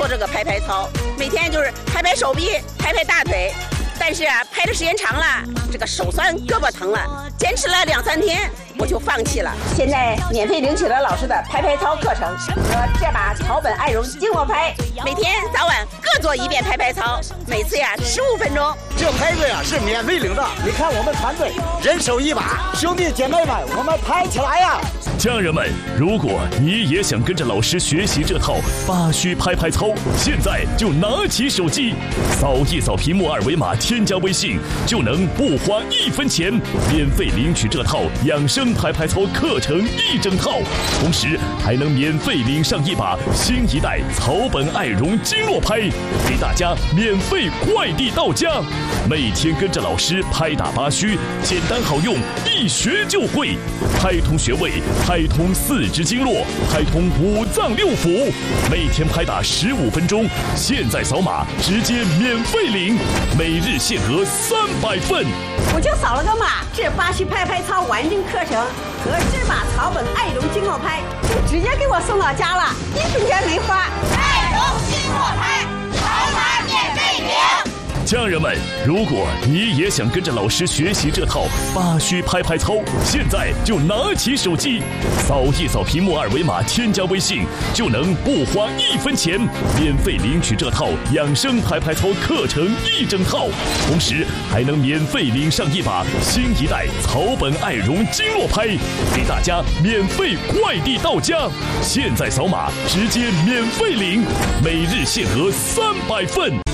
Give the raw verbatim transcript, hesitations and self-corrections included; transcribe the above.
做这个拍拍操，每天就是拍拍手臂，拍拍大腿。但是啊，拍的时间长了，这个手酸胳膊疼了，坚持了两三天我就放弃了。现在免费领取了老师的拍拍操课程，呃，这把草本爱绒经络拍，每天早晚各做一遍拍拍操，每次呀十五分钟。 这拍子呀是免费领的，你看我们团队人手一把，兄弟姐妹们，我们拍起来呀！ 家人们，如果你也想跟着老师学习这套八虚拍拍操，现在就拿起手机，扫一扫屏幕二维码，添加微信，就能不花一分钱免费领取这套养生拍拍操课程一整套，同时还能免费领上一把新一代草本爱绒经络拍，给大家免费快递到家。每天跟着老师拍打八虚，简单好用，一学就会，拍通穴位，拍通四肢经络，拍通五脏六腑，每天拍打十五分钟，现在扫码直接免费领，每日限额三百份。 我就扫了个码，这八虚拍拍操完整课程和这把草本爱绒经络拍就直接给我送到家了，一分钱没花。 爱绒经络拍，扫码免费领。 家人们，如果你也想跟着老师学习这套八虚拍拍操，现在就拿起手机，扫一扫屏幕二维码，添加微信，就能不花一分钱免费领取这套养生拍拍操课程一整套，同时还能免费领上一把新一代草本爱绒经络拍，给大家免费快递到家。现在扫码直接免费领，每日限额三百份。